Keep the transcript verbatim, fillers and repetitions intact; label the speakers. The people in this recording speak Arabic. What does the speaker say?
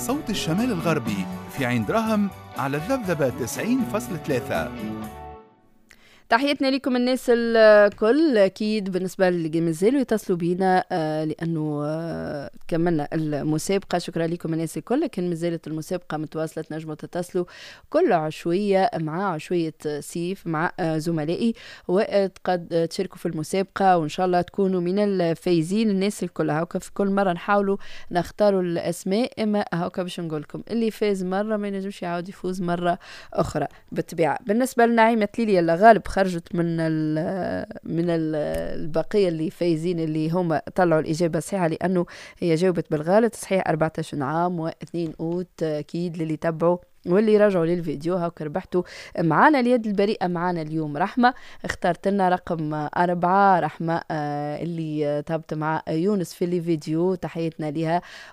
Speaker 1: صوت الشمال الغربي في عين دراهم على الذبذبة تسعين فاصلة ثلاثة.
Speaker 2: تحياتنا لكم الناس الكل. أكيد بالنسبة اللي مازالوا يتصلوا بينا آه لأنه آه كملنا المسابقة. شكرا لكم الناس الكل. لكن مازالت المسابقة متواصلة، تنجموا تتصلوا كل عشوية مع عشوية سيف مع آه زملائي وقد تشاركوا في المسابقة، وإن شاء الله تكونوا من الفايزين. الناس الكل هاوكا في كل مرة نحاولوا نختاروا الأسماء، إما هاوكا باش نقول لكم اللي فاز مرة ما ينجمش يعاود يفوز مرة أخرى بالطبيعة. بالنسبة لنعيمة ليليا اللي غالب خرجت من ال من ال البقية اللي فايزين اللي هم طلعوا الإجابة صحيحة، لأنه هي جاوبت بالغلط. صحيح أربعة عشر عام واثنين أوت. أكيد للي تبعوا واللي رجعوا للفيديو هاك ربحتوا معانا اليد البريئة. معانا اليوم رحمة، اخترت لنا رقم أربعة. رحمة آه اللي تابت مع يونس في الفيديو، تحياتنا لها